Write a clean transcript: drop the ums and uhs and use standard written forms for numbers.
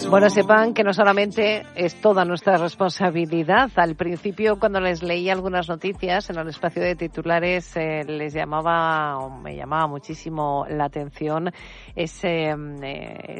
Bueno, sepan que no solamente es toda nuestra responsabilidad. Al principio, cuando les leí algunas noticias en el espacio de titulares, les llamaba o me llamaba muchísimo la atención ese